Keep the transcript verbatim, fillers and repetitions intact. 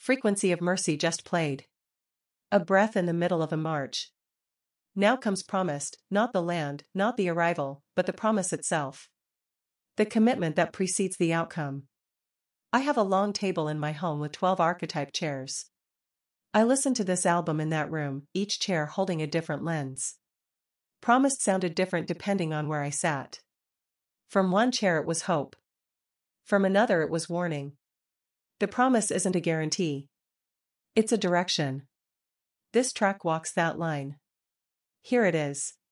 Frequency of Mercy just played. A breath in the middle of a march. Now comes Promised, not the land, not the arrival, but the promise itself. The commitment that precedes the outcome. I have a long table in my home with twelve archetype chairs. I listened to this album in that room, each chair holding a different lens. Promised sounded different depending on where I sat. From one chair it was hope. From another it was warning. The promise isn't a guarantee. It's a direction. This track walks that line. Here it is.